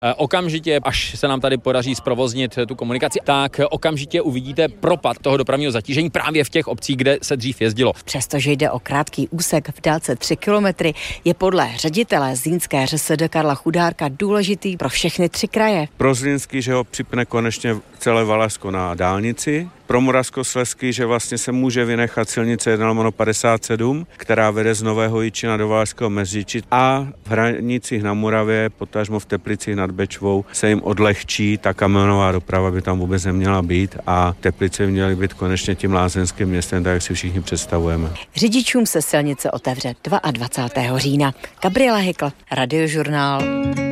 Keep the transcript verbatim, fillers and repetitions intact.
Okamžitě, až se nám tady podaří zprovoznit tu komunikaci, tak okamžitě uvidíte propad toho dopravního zatížení právě v těch obcích, kde se dřív jezdilo. Přestože jde o krátký úsek v délce tři kilometry, je podle ředitele zlínské ŘSD Karla Chudárka důležitý pro všechny tři kraje. Pro Zlínský, že ho připne konečně celé Valašsko na dálnici, pro Moravskoslezský, že vlastně se může vynechat silnice jedna lomeno padesát sedm, která vede z Nového Jičína do Valašského Meziříčí, a v hranicích na Moravě, potažmo v Teplicích nad Bečvou, se jim odlehčí, ta kamionová doprava by tam vůbec neměla být a Teplice by měly být konečně tím lázeňským městem, tak jak si všichni představujeme. Řidičům se silnice otevře dvacátého druhého října. Gabriela Hykl, Radiožurnál.